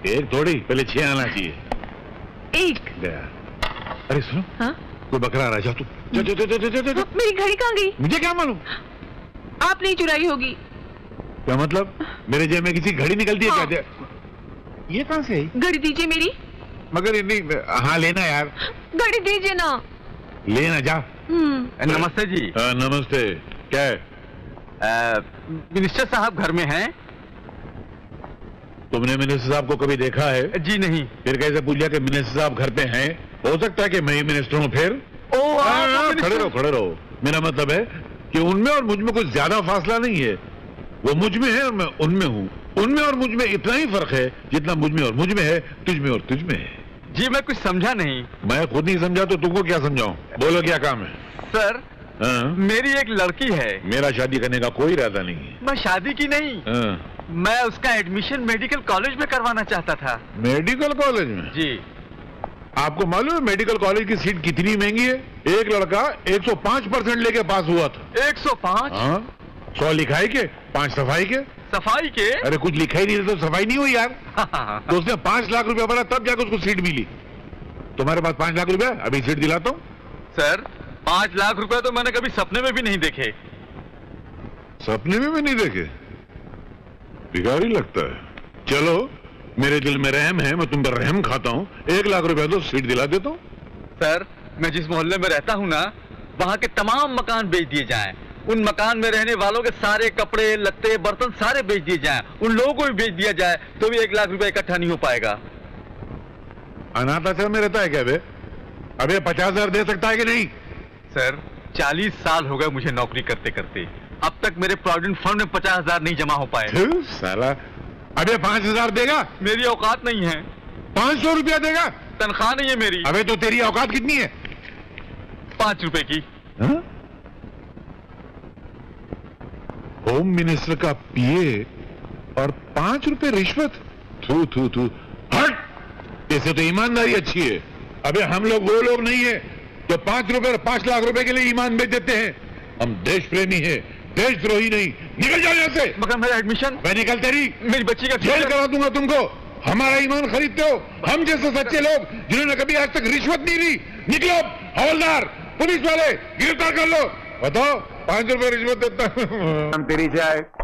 एक थोड़ी, पहले 6 आना चाहिए। एक गया। अरे सुनो, हाँ? कोई बकरा आ रहा है, जा तू। जा। मेरी घड़ी कहाँ गई? मुझे क्या मालूम? आपने ही चुराई होगी। क्या मतलब? मेरे जेब में किसी घड़ी निकलती है? हाँ। क्या? ये कहाँ से आई? घड़ी दीजिए मेरी। मगर ये नहीं। हाँ लेना यार। घड़ी दीजिए ना। लेना जा। नमस्ते जी। नमस्ते। क्या है? मिनिस्टर साहब घर में हैं? तुमने मिनिस्टर साहब को कभी देखा है? जी नहीं। फिर कैसे पूछ लिया कि मिनिस्टर साहब घर पे हैं? हो सकता है कि मैं ही मिनिस्टर हूँ फिर। खड़े रहो। मेरा मतलब है कि उनमें और मुझ में कुछ ज्यादा फासला नहीं है। वो मुझ में है और मैं उनमें हूँ। उनमें और मुझ में इतना ही फर्क है जितना मुझ में और मुझ में है, तुझ में और तुझ में है। जी मैं कुछ समझा नहीं। मैं खुद नहीं समझा तो तुमको क्या समझाऊं? बोलो क्या काम है? सर, मेरी एक लड़की है। मेरा शादी करने का कोई इरादा नहीं है। मैं शादी की नहीं, मैं उसका एडमिशन मेडिकल कॉलेज में करवाना चाहता था। मेडिकल कॉलेज में? जी। आपको मालूम है मेडिकल कॉलेज की सीट कितनी महंगी है? एक लड़का 105% लेके पास हुआ था। 105? हाँ। 100 लिखाई के, 5 सफाई के। सफाई के? अरे कुछ लिखा ही नहीं तो सफाई नहीं हुई यार। तो उसने 5 लाख रुपया भरा तब जाकर उसको सीट मिली। तुम्हारे पास 5 लाख रुपया? अभी सीट दिलाता हूँ। सर 5 लाख रुपए तो मैंने कभी सपने में भी नहीं देखे। सपने में भी नहीं देखे? भिखारी लगता है। चलो मेरे दिल में रहम है, मैं तुम पर रहम खाता हूँ। 1 लाख रुपया तो सीट दिला देता हूँ। सर मैं जिस मोहल्ले में रहता हूँ ना, वहाँ के तमाम मकान बेच दिए जाएं। उन मकान में रहने वालों के सारे कपड़े लत्ते बर्तन सारे बेच दिए जाएं। उन लोगों को भी बेच दिया जाए तो भी 1 लाख रुपए इकट्ठा नहीं हो पाएगा। अनाथ आश्रम में रहता है क्या बे? अबे 50,000 दे सकता है कि नहीं? सर 40 साल हो गए मुझे नौकरी करते करते, अब तक मेरे प्रोविडेंट फंड में 50,000 नहीं जमा हो पाए। साला, अबे 5,000 देगा? मेरी औकात नहीं है। 500 रुपया देगा? तनख्वाह नहीं है मेरी। अबे तो तेरी औकात कितनी है? 5 रुपए की। हा? होम मिनिस्टर का पीए और 5 रुपए रिश्वत? थू थू थू, हट। इससे तो ईमानदारी अच्छी है। अबे हम लोग वो लोग नहीं है जो 5 रुपए और 5 लाख रुपए के लिए ईमान बेच देते हैं। हम देश प्रेमी है, देशद्रोही नहीं। निकल जाओ यहाँ से। मगर मेरा एडमिशन? मैं निकल तेरी मेरी बच्ची का जेल करा दूंगा तुमको। हमारा ईमान खरीदते हो? हम जैसे सच्चे लोग जिन्होंने कभी आज तक रिश्वत नहीं ली। निकलो, हवलदार, पुलिस वाले गिरफ्तार कर लो। बताओ 5 रुपए रिश्वत देता। तेरी चाय।